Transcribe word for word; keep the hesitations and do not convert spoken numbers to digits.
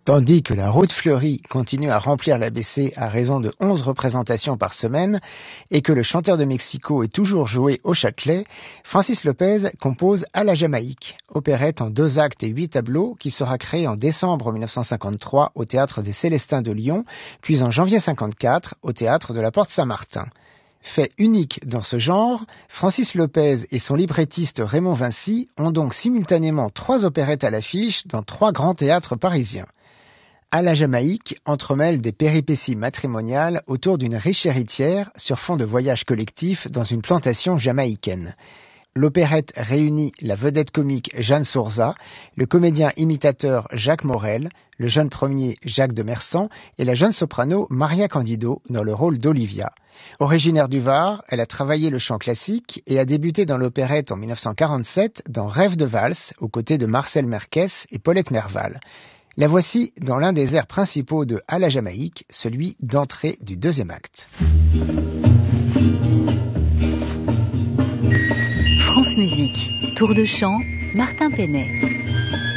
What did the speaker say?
Tandis que la Route fleurie continue à remplir l'A B C à raison de onze représentations par semaine et que le chanteur de Mexico est toujours joué au Châtelet, Francis Lopez compose À la Jamaïque, opérette en deux actes et huit tableaux qui sera créée en décembre mille neuf cent cinquante-trois au Théâtre des Célestins de Lyon, puis en janvier cinquante-quatre au Théâtre de la Porte Saint-Martin. Fait unique dans ce genre, Francis Lopez et son librettiste Raymond Vincy ont donc simultanément trois opérettes à l'affiche dans trois grands théâtres parisiens. À la Jamaïque entremêle des péripéties matrimoniales autour d'une riche héritière sur fond de voyage collectif dans une plantation jamaïcaine. L'opérette réunit la vedette comique Jeanne Sourza, le comédien imitateur Jacques Morel, le jeune premier Jacques de Mersan et la jeune soprano Maria Candido dans le rôle d'Olivia. Originaire du Var, elle a travaillé le chant classique et a débuté dans l'opérette en mille neuf cent quarante-sept dans Rêve de valse aux côtés de Marcel Merkès et Paulette Merval. La voici dans l'un des airs principaux de À la Jamaïque, celui d'entrée du deuxième acte. France Musique, Tour de chant, Martin Penet.